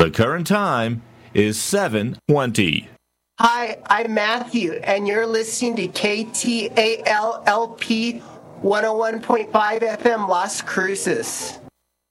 The current time is 7:20. Hi, I'm Matthew, and you're listening to KTALLP 101.5 FM Las Cruces.